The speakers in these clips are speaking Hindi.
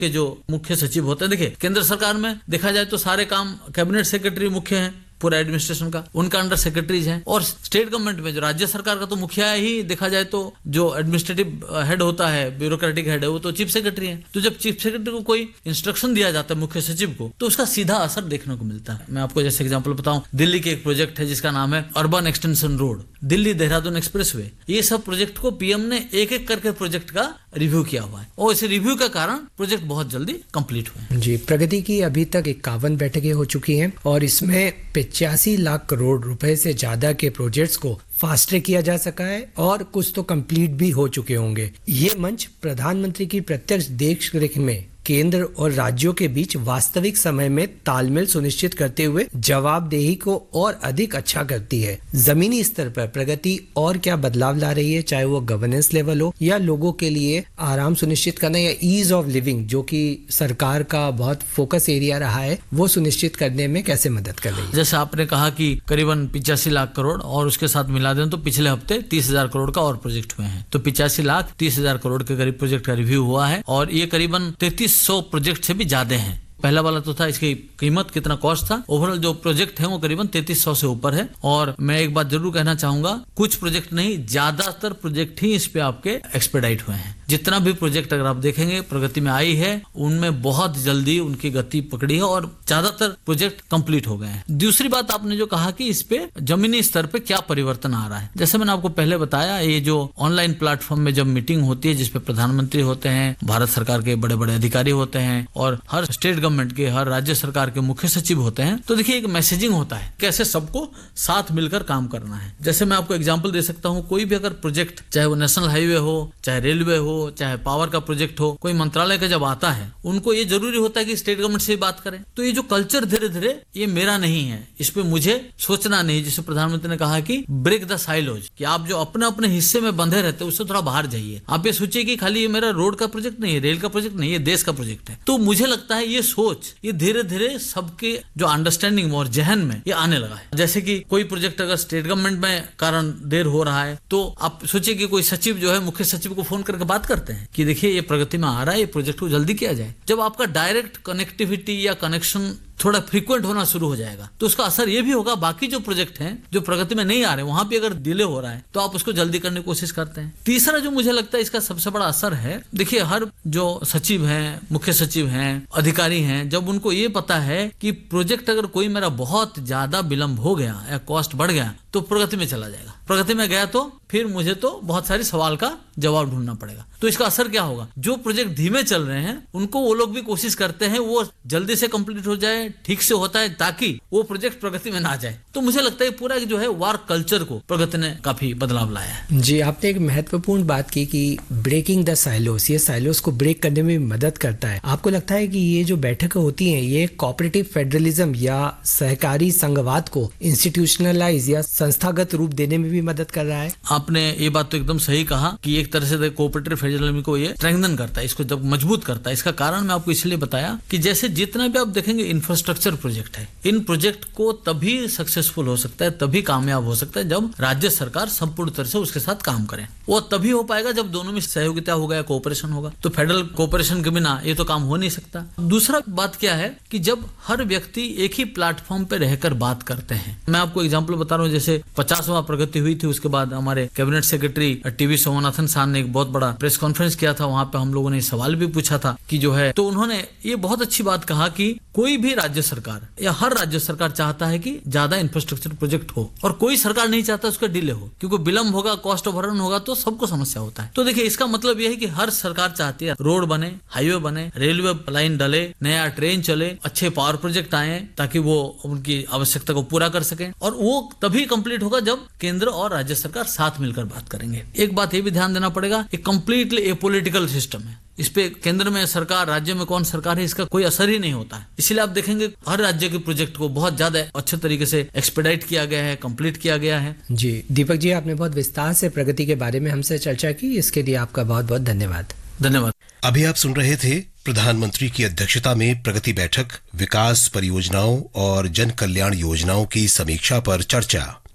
के जो मुख्य सचिव होते हैं, देखिए केंद्र सरकार में देखा जाए तो सारे काम कैबिनेट सेक्रेटरी मुख्य हैं पूरा एडमिनिस्ट्रेशन का, उनका अंडर सेक्रेटरीज हैं। और स्टेट गवर्नमेंट में जो राज्य सरकार का तो मुखिया ही देखा जाए तो जो एडमिनिस्ट्रेटिव हेड होता है, ब्यूरोक्रेटिक हेड है, वो तो चीफ सेक्रेटरी है। तो जब चीफ सेक्रेटरी को कोई इंस्ट्रक्शन दिया जाता है मुख्य सचिव को, तो उसका सीधा असर देखने को मिलता है। मैं आपको जैसे एग्जांपल बताऊं, दिल्ली के एक प्रोजेक्ट है जिसका नाम है urban extension road, Delhi Dehradun expressway. ये सब प्रोजेक्ट को पीएम ने एक एक करके प्रोजेक्ट का रिव्यू किया हुआ है और इस रिव्यू के कारण प्रोजेक्ट बहुत जल्दी कंप्लीट हुए जी। प्रगति की अभी तक 51 बैठकें हो चुकी हैं और इसमें 85 लाख करोड़ रुपए से ज्यादा के प्रोजेक्ट्स को फास्ट ट्रैक किया जा सका है और कुछ तो कंप्लीट भी हो चुके होंगे। ये मंच प्रधानमंत्री की प्रत्यक्ष देखरेख में केंद्र और राज्यों के बीच वास्तविक समय में तालमेल सुनिश्चित करते हुए जवाबदेही को और अधिक अच्छा करती है। जमीनी स्तर पर प्रगति और क्या बदलाव ला रही है, चाहे वो गवर्नेंस लेवल हो या लोगों के लिए आराम सुनिश्चित करना या ईज ऑफ लिविंग, जो कि सरकार का बहुत फोकस एरिया रहा है, वो सुनिश्चित करने में कैसे मदद कर रही है? जैसे आपने कहा कि करीबन 85 लाख करोड़ और उसके साथ मिला दें तो पिछले हफ्ते 30,000 करोड़ का और प्रोजेक्ट हुए हैं। तो 85 लाख 30,000 करोड़ के करीब प्रोजेक्ट का रिव्यू हुआ है और ये करीबन 3300 प्रोजेक्ट से भी ज्यादा हैं। पहला वाला तो था, इसकी कीमत कितना कॉस्ट था, ओवरऑल जो प्रोजेक्ट है वो करीबन 3300 से ऊपर है। और मैं एक बात जरूर कहना चाहूंगा, कुछ प्रोजेक्ट नहीं, ज्यादातर प्रोजेक्ट ही इस पे आपके एक्सपेडाइट हुए हैं। जितना भी प्रोजेक्ट अगर आप देखेंगे प्रगति में आई है, उनमें बहुत जल्दी उनकी गति पकड़ी है और ज्यादातर प्रोजेक्ट कंप्लीट हो गए हैं। दूसरी बात आपने जो कहा कि इस पे जमीनी स्तर पे क्या परिवर्तन आ रहा है, जैसे मैंने आपको पहले बताया, ये जो ऑनलाइन प्लेटफॉर्म में जब मीटिंग होती है जिसपे प्रधानमंत्री होते हैं, भारत सरकार के बड़े बड़े अधिकारी होते हैं और हर स्टेट गवर्नमेंट के, हर राज्य सरकार के मुख्य सचिव होते हैं, तो देखिए एक मैसेजिंग होता है कैसे सबको साथ मिलकर काम करना है। जैसे मैं आपको एग्जांपल दे सकता हूँ, कोई भी अगर प्रोजेक्ट, चाहे वो नेशनल हाईवे हो, चाहे रेलवे हो, चाहे पावर का प्रोजेक्ट हो, कोई मंत्रालय का जब आता है, उनको ये जरूरी होता है कि स्टेट गवर्नमेंट से बात करें। तो ये जो कल्चर धीरे धीरे, ये मेरा नहीं है, इस पे मुझे सोचना नहीं, जिसे प्रधानमंत्री ने कहा कि ब्रेक द साइलोज, कि आप जो अपने अपने हिस्से में बंधे रहते हैं उससे थोड़ा बाहर जाइए। आप ये सोचिए कि खाली ये मेरा रोड का प्रोजेक्ट नहीं है, रेल का प्रोजेक्ट नहीं है, ये देश का प्रोजेक्ट है। तो मुझे लगता है ये सोच, ये धीरे धीरे सबके जो अंडरस्टैंडिंग और जहन में ये आने लगा है। जैसे कि कोई प्रोजेक्ट अगर स्टेट गवर्नमेंट में कारण देर हो रहा है, तो आप सोचिए कि कोई सचिव जो है मुख्य सचिव को फोन करके बात करते हैं कि देखिए ये प्रगति में आ रहा है, ये प्रोजेक्ट को जल्दी किया जाए। जब आपका डायरेक्ट कनेक्टिविटी या कनेक्शन थोड़ा फ्रीक्वेंट होना शुरू हो जाएगा, तो उसका असर ये भी होगा, बाकी जो प्रोजेक्ट हैं जो प्रगति में नहीं आ रहे, वहां पे अगर डिले हो रहा है तो आप उसको जल्दी करने की कोशिश करते हैं। तीसरा जो मुझे लगता है इसका सबसे बड़ा असर है, देखिए हर जो सचिव हैं, मुख्य सचिव हैं, अधिकारी हैं, जब उनको ये पता है कि प्रोजेक्ट अगर कोई मेरा बहुत ज्यादा विलंब हो गया या कॉस्ट बढ़ गया तो प्रगति में चला जाएगा, प्रगति में गया तो फिर मुझे तो बहुत सारी सवाल का जवाब ढूंढना पड़ेगा। तो इसका असर क्या होगा, जो प्रोजेक्ट धीमे चल रहे हैं उनको वो लोग भी कोशिश करते हैं वो जल्दी से कंप्लीट हो जाए, ठीक से होता है, ताकि वो प्रोजेक्ट प्रगति में ना जाए। तो मुझे लगता है पूरा जो है वर्क कल्चर को प्रगति ने काफी बदलाव लाया है। जी, आपने एक महत्वपूर्ण बात की कि ब्रेकिंग द साइलोस, ये साइलोस को ब्रेक करने में मदद करता है। आपको लगता है कि ये जो बैठकें होती हैं ये कोऑपरेटिव फेडरलिज्म या सहकारी संघवाद को इंस्टीट्यूशनलाइज या संस्थागत रूप देने में भी मदद कर रहा है? आपने ये बात तो एकदम सही कहा कि एक तरह से कोऑपरेटिव फेडरलिज्म को ये स्ट्रेंथन करता है, इसको जब मजबूत करता है। इसका कारण मैं आपको इसलिए बताया कि जैसे जितना भी आप देखेंगे इंफ्रास्ट्रक्चर प्रोजेक्ट है, इन प्रोजेक्ट को तभी सक्सेसफुल हो सकता है, तभी कामयाब हो सकता है जब राज्य सरकार संपूर्ण तरह से उसके साथ काम करे। वो तभी हो पाएगा जब दोनों में सहयोगिता होगा, कोऑपरेशन होगा। तो फेडरल कोऑपरेशन के बिना ये तो काम हो नहीं सकता। दूसरा बात क्या है कि जब हर व्यक्ति एक ही प्लेटफॉर्म पे रहकर बात करते हैं, मैं आपको एग्जांपल बता रहा हूँ, जैसे 50वां प्रगति हुई थी, उसके बाद हमारे कैबिनेट सेक्रेटरी टीवी सोमनाथन साहब ने एक बहुत बड़ा प्रेस कॉन्फ्रेंस किया था, वहां पे हम लोगों ने सवाल भी पूछा था कि जो है, तो उन्होंने ये बहुत अच्छी बात कहा कि कोई भी राज्य सरकार या हर राज्य सरकार चाहता है कि ज्यादा इंफ्रास्ट्रक्चर प्रोजेक्ट हो और कोई सरकार नहीं चाहता उसका डिले हो, क्योंकि विलंब होगा, कॉस्ट ओवररन होगा तो सबको समस्या होता है। तो देखिए इसका मतलब यह है कि हर सरकार चाहती है रोड बने, हाईवे बने, रेलवे लाइन डले, नया ट्रेन चले, अच्छे पावर प्रोजेक्ट आए ताकि वो उनकी आवश्यकता को पूरा कर सके, और वो तभी कंप्लीट होगा जब केंद्र और राज्य सरकार साथ मिलकर बात करेंगे। एक बात ये भी ध्यान देना पड़ेगा, ये कंप्लीटली एपॉलिटिकल सिस्टम है, इस पे केंद्र में सरकार, राज्य में कौन सरकार है, इसका कोई असर ही नहीं होता है। इसलिए आप देखेंगे हर राज्य के प्रोजेक्ट को बहुत ज्यादा अच्छे तरीके से एक्सपेडाइट किया गया है, कंप्लीट किया गया है। जी दीपक जी, आपने बहुत विस्तार से प्रगति के बारे में हमसे चर्चा की, इसके लिए आपका बहुत बहुत धन्यवाद। धन्यवाद। अभी आप सुन रहे थे प्रधानमंत्री की अध्यक्षता में प्रगति बैठक, विकास परियोजनाओं और जन कल्याण योजनाओं की समीक्षा पर चर्चा।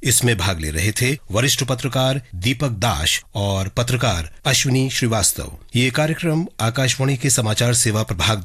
इसमें भाग ले रहे थे वरिष्ठ पत्रकार दीपक दास और पत्रकार अश्विनी श्रीवास्तव। ये कार्यक्रम आकाशवाणी के समाचार सेवा प्रभाग